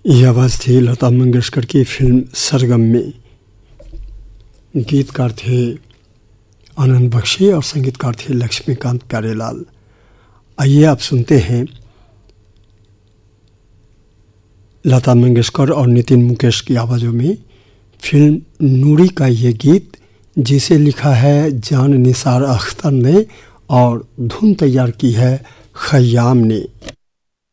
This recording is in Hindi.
यह आवाज़ थी लता मंगेशकर की फिल्म सरगम में। गीतकार थे आनंद बख्शी और संगीतकार थे लक्ष्मीकांत प्यारेलाल। आइए आप सुनते हैं लता मंगेशकर और नितिन मुकेश की आवाज़ों में फिल्म नूरी का ये गीत, जिसे लिखा है जान निसार अख्तर ने और धुन तैयार की है खयाम ने।